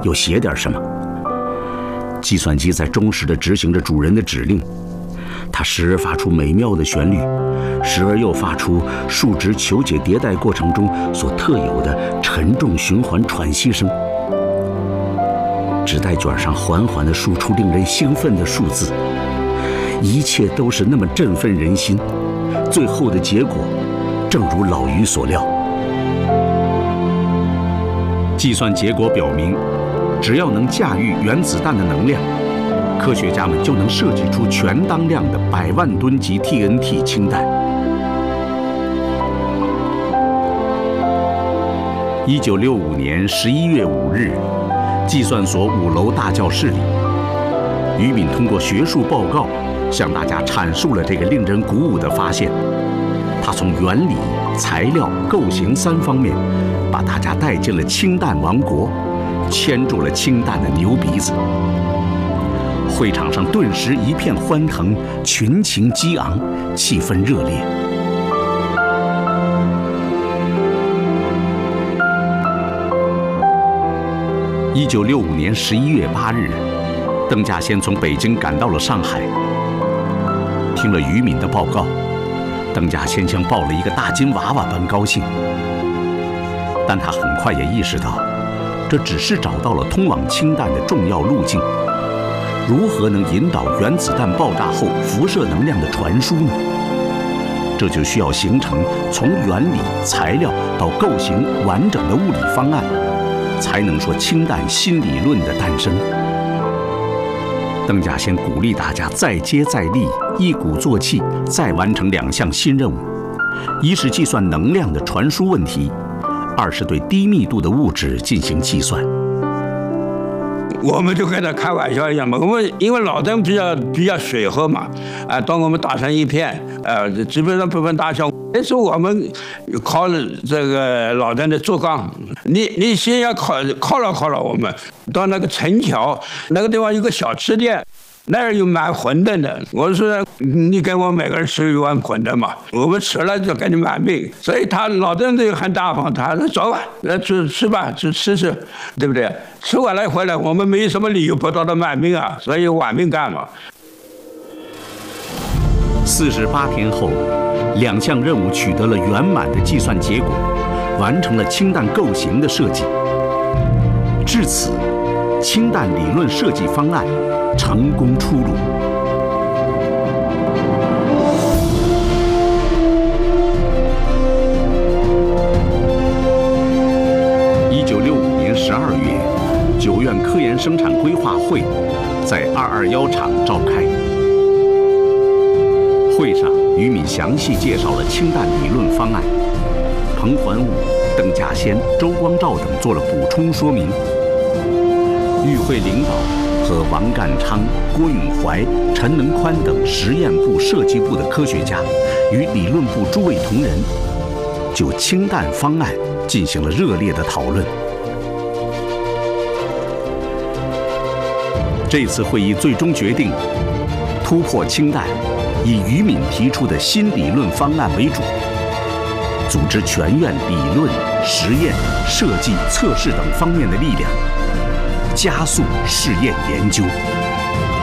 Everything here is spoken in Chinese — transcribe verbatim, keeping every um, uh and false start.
又写点什么。计算机在忠实地执行着主人的指令，它时而发出美妙的旋律，时而又发出数值求解迭代过程中所特有的沉重循环喘息声。纸袋卷上缓缓地输出令人兴奋的数字，一切都是那么振奋人心。最后的结果，正如老于所料。计算结果表明，只要能驾驭原子弹的能量，科学家们就能设计出全当量的百万吨级 T N T 氢弹。一九六五年十一月五日，计算所五楼大教室里，于敏通过学术报告向大家阐述了这个令人鼓舞的发现。他从原理、材料、构型三方面，把大家带进了氢弹王国，牵住了氢弹的牛鼻子。会场上顿时一片欢腾，群情激昂，气氛热烈。一九六五年十一月八日，邓稼先从北京赶到了上海。听了于敏的报告，邓稼先像抱了一个大金娃娃般高兴。但他很快也意识到，这只是找到了通往氢弹的重要路径。如何能引导原子弹爆炸后辐射能量的传输呢？这就需要形成从原理、材料到构型完整的物理方案，才能说氢弹新理论的诞生。邓稼先鼓励大家再接再厉，一鼓作气，再完成两项新任务：一是计算能量的传输问题，二是对低密度的物质进行计算。 我们就跟他开玩笑一样嘛，我们因为脑袋比较比较水厚嘛，啊，当我们打成一片，呃，基本上不分大小。但是我们靠这个脑袋的做钢，你你先要考犒劳犒劳我们，到那个城桥那个地方有个小吃店。那儿有卖馄饨的，我说你给我每个人吃一碗馄饨嘛，我们吃了就给你买命。所以他老邓就很大方，他说走吧，来吃吃吧，去吃吃，对不对？吃完了回来，我们没什么理由不到他买命啊，所以玩命干嘛。 四十八天后，两项任务取得了圆满的计算结果，完成了氢弹构型的设计。至此，氢弹理论设计方案成功出炉。一九六五年十二月，九院科研生产规划会在二二一厂召开。会上，于敏详细介绍了氢弹理论方案，彭桓武、邓稼先、周光召等做了补充说明。与会领导和王淦昌、郭永怀、陈能宽等实验部、设计部的科学家与理论部诸位同仁，就氢弹方案进行了热烈的讨论。这次会议最终决定，突破氢弹，以于敏提出的新理论方案为主，组织全院理论、实验、设计、测试等方面的力量，加速试验研究。